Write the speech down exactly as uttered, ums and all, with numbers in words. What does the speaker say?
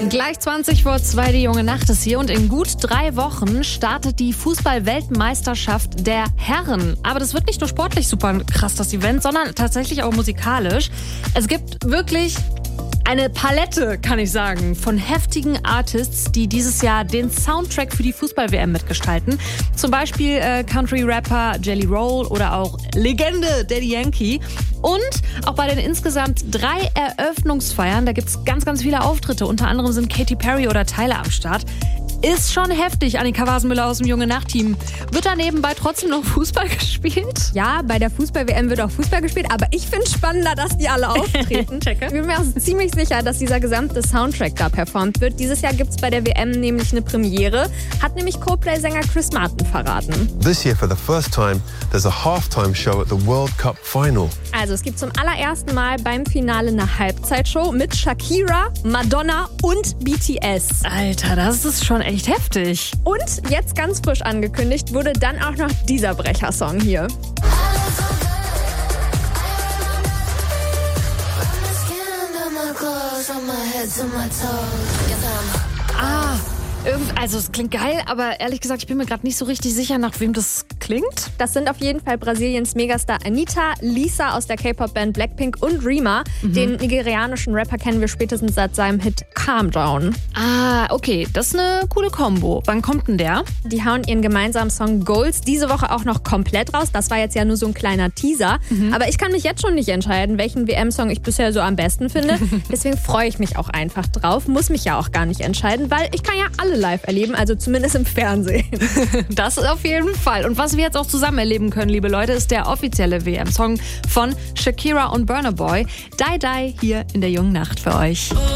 Gleich zwanzig vor zwei, die junge Nacht ist hier und in gut drei Wochen startet die Fußball-Weltmeisterschaft der Herren. Aber das wird nicht nur sportlich super krass, das Event, sondern tatsächlich auch musikalisch. Es gibt wirklich eine Palette, kann ich sagen, von heftigen Artists, die dieses Jahr den Soundtrack für die Fußball-W M mitgestalten. Zum Beispiel äh, Country-Rapper Jelly Roll oder auch Legende Daddy Yankee. Und auch bei den insgesamt drei Eröffnungsfeiern, da gibt es ganz, ganz viele Auftritte. Unter anderem sind Katy Perry oder Tyler am Start. Ist schon heftig, Annika Wasenmüller aus dem Junge Nacht-Team. Wird da nebenbei trotzdem noch Fußball gespielt? Ja, bei der Fußball-W M wird auch Fußball gespielt, aber ich finde es spannender, dass die alle auftreten. Checke. Ich bin mir auch ziemlich sicher, dass dieser gesamte Soundtrack da performt wird. Dieses Jahr gibt es bei der W M nämlich eine Premiere, hat nämlich Coldplay-Sänger Chris Martin verraten. This year, for the first time, there's a halftime show at the World Cup final. Also es gibt zum allerersten Mal beim Finale eine Halbzeitshow mit Shakira, Madonna und B T S. Alter, das ist schon echt heftig. Und jetzt ganz frisch angekündigt wurde dann auch noch dieser Brechersong hier. Ah, irgend- also es klingt geil, aber ehrlich gesagt, ich bin mir gerade nicht so richtig sicher, nach wem das klingt. Das sind auf jeden Fall Brasiliens Megastar Anitta, Lisa aus der K-Pop-Band Blackpink und Rema. Mhm. Den nigerianischen Rapper kennen wir spätestens seit seinem Hit Calm Down. Ah, okay, das ist eine coole Kombo. Wann kommt denn der? Die hauen ihren gemeinsamen Song Goals diese Woche auch noch komplett raus. Das war jetzt ja nur so ein kleiner Teaser. Mhm. Aber ich kann mich jetzt schon nicht entscheiden, welchen W M-Song ich bisher so am besten finde. Deswegen freue ich mich auch einfach drauf. Muss mich ja auch gar nicht entscheiden, weil ich kann ja alle live erleben, also zumindest im Fernsehen. Das auf jeden Fall. Und was wir jetzt auch zusammen erleben können, liebe Leute, ist der offizielle W M-Song von Shakira und Burna Boy. Die Die hier in der jungen Nacht für euch.